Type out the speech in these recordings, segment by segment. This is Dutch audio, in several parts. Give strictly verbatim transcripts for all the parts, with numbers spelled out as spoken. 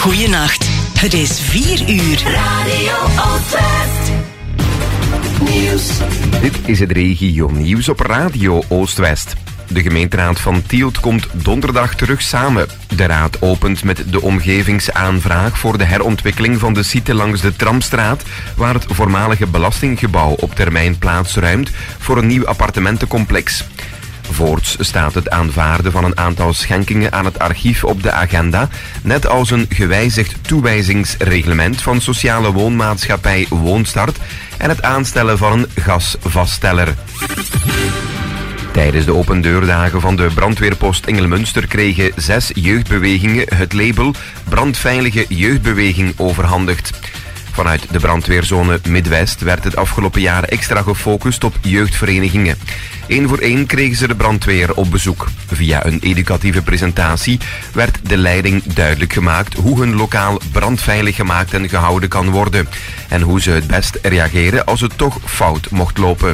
Goeienacht. Het is vier uur. Radio Oostwest. Nieuws. Dit is het regio nieuws op Radio Oostwest. De gemeenteraad van Tielt komt donderdag terug samen. De raad opent met de omgevingsaanvraag voor de herontwikkeling van de site langs de Tramstraat, waar het voormalige belastinggebouw op termijn plaatsruimt voor een nieuw appartementencomplex. Voorts staat het aanvaarden van een aantal schenkingen aan het archief op de agenda, net als een gewijzigd toewijzingsreglement van sociale woonmaatschappij Woonstart en het aanstellen van een gasvaststeller. Tijdens de opendeurdagen van de brandweerpost Engelmunster kregen zes jeugdbewegingen het label Brandveilige Jeugdbeweging overhandigd. Vanuit de brandweerzone Midwest werd het afgelopen jaar extra gefocust op jeugdverenigingen. Eén voor één kregen ze de brandweer op bezoek. Via een educatieve presentatie werd de leiding duidelijk gemaakt hoe hun lokaal brandveilig gemaakt en gehouden kan worden. En hoe ze het best reageren als het toch fout mocht lopen.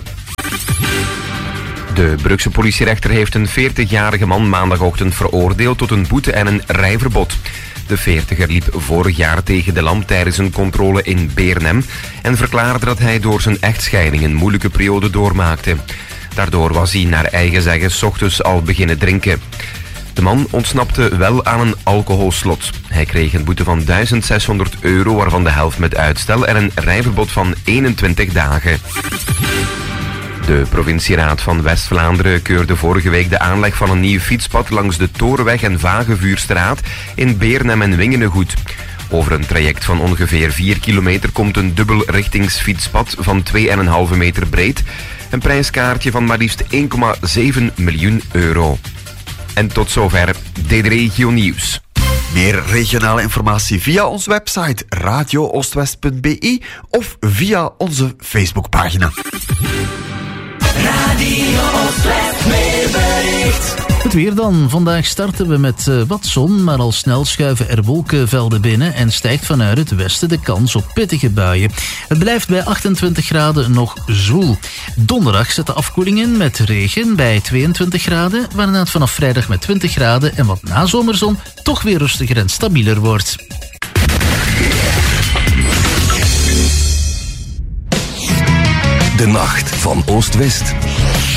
De Brugse politierechter heeft een veertigjarige man maandagochtend veroordeeld tot een boete en een rijverbod. De veertiger liep vorig jaar tegen de lamp tijdens een controle in Beernem en verklaarde dat hij door zijn echtscheiding een moeilijke periode doormaakte. Daardoor was hij naar eigen zeggen 's ochtends al beginnen drinken. De man ontsnapte wel aan een alcoholslot. Hij kreeg een boete van duizend zeshonderd euro, waarvan de helft met uitstel, en een rijverbod van eenentwintig dagen. De provincieraad van West-Vlaanderen keurde vorige week de aanleg van een nieuw fietspad langs de Torenweg en Vagevuurstraat in Beernem en Wingenen goed. Over een traject van ongeveer vier kilometer komt een dubbelrichtingsfietspad van twee komma vijf meter breed. Een prijskaartje van maar liefst één komma zeven miljoen euro. En tot zover dit regio nieuws. Meer regionale informatie via onze website radio oostwest punt b e of via onze Facebookpagina. Radio Oostwest weerbericht. Het weer dan. Vandaag starten we met uh, wat zon, maar al snel schuiven er wolkenvelden binnen en stijgt vanuit het westen de kans op pittige buien. Het blijft bij achtentwintig graden nog zwoel. Donderdag zet de afkoeling in met regen bij tweeëntwintig graden, waarna het vanaf vrijdag met twintig graden en wat nazomerzon toch weer rustiger en stabieler wordt. De nacht van Oost-West.